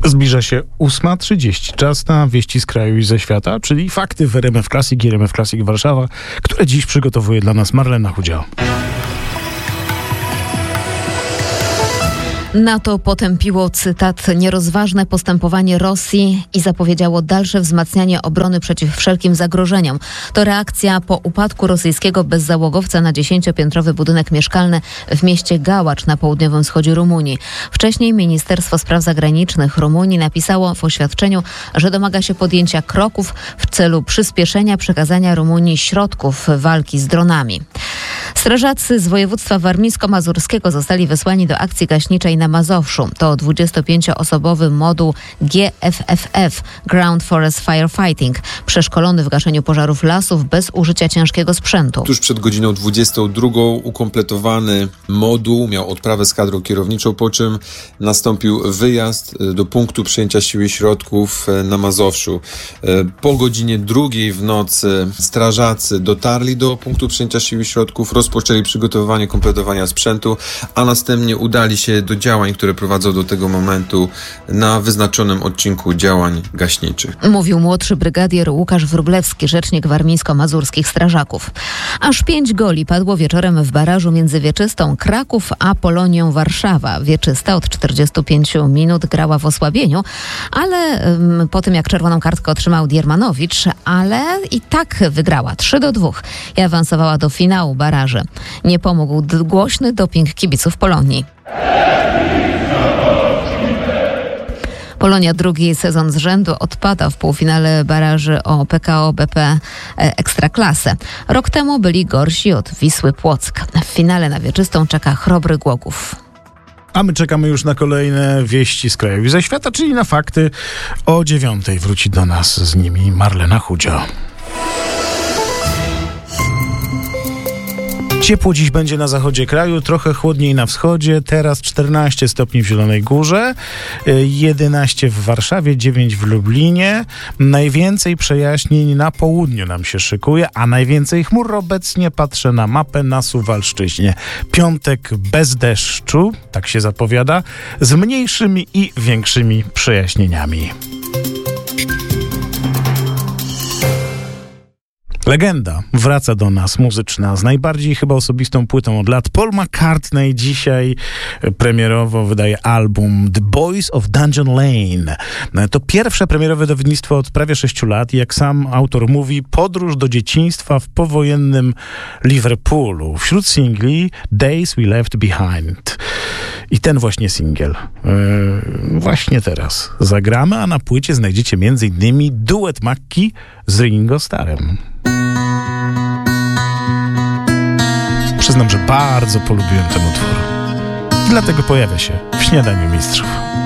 Zbliża się 8:30. Czas na wieści z kraju i ze świata, czyli fakty w RMF Classic i RMF Classic Warszawa, które dziś przygotowuje dla nas Marlena Chudział. NATO potępiło, cytat, nierozważne postępowanie Rosji i zapowiedziało dalsze wzmacnianie obrony przeciw wszelkim zagrożeniom. To reakcja po upadku rosyjskiego bezzałogowca na 10-piętrowy budynek mieszkalny w mieście Gałacz na południowym wschodzie Rumunii. Wcześniej Ministerstwo Spraw Zagranicznych Rumunii napisało w oświadczeniu, że domaga się podjęcia kroków w celu przyspieszenia przekazania Rumunii środków walki z dronami. Strażacy z województwa warmińsko-mazurskiego zostali wysłani do akcji gaśniczej na Mazowszu. To 25-osobowy moduł GFFF, Ground Forest Firefighting, przeszkolony w gaszeniu pożarów lasów bez użycia ciężkiego sprzętu. Tuż przed godziną 22 ukompletowany moduł miał odprawę z kadrą kierowniczą, po czym nastąpił wyjazd do punktu przyjęcia sił i środków na Mazowszu. Po godzinie 2 w nocy strażacy dotarli do punktu przyjęcia sił i środków, rozpoczęli przygotowywanie kompletowania sprzętu, a następnie udali się do działań, które prowadzą do tego momentu na wyznaczonym odcinku działań gaśniczych. Mówił młodszy brygadier Łukasz Wróblewski, rzecznik warmińsko-mazurskich strażaków. Aż 5 goli padło wieczorem w barażu między Wieczystą Kraków a Polonią Warszawa. Wieczysta od 45 minut grała w osłabieniu, ale po tym jak czerwoną kartkę otrzymał Diermanowicz, ale i tak wygrała 3-2 i awansowała do finału baraży. Nie pomógł głośny doping kibiców Polonii. Polonia drugi sezon z rzędu odpada w półfinale baraży o PKO BP Ekstraklasę. Rok temu byli gorsi od Wisły Płock. W finale na Wieczystą czeka Chrobry Głogów. A my czekamy już na kolejne wieści z kraju i ze świata, czyli na fakty. O 9:00 wróci do nas z nimi Marlena Chudział. Ciepło dziś będzie na zachodzie kraju, trochę chłodniej na wschodzie, teraz 14 stopni w Zielonej Górze, 11 w Warszawie, 9 w Lublinie. Najwięcej przejaśnień na południu nam się szykuje, a najwięcej chmur obecnie, patrzę na mapę, na Suwalszczyźnie. Piątek bez deszczu, tak się zapowiada, z mniejszymi i większymi przejaśnieniami. Legenda wraca do nas, muzyczna, z najbardziej chyba osobistą płytą od lat. Paul McCartney dzisiaj premierowo wydaje album The Boys of Dungeon Lane. To pierwsze premierowe wydawnictwo od prawie 6 lat i jak sam autor mówi, podróż do dzieciństwa w powojennym Liverpoolu. Wśród singli Days We Left Behind. I ten właśnie singiel właśnie teraz zagramy, a na płycie znajdziecie m.in. duet Mackie z Ringo Starrem. Przyznam, że bardzo polubiłem ten utwór. I dlatego pojawia się w Śniadaniu Mistrzów.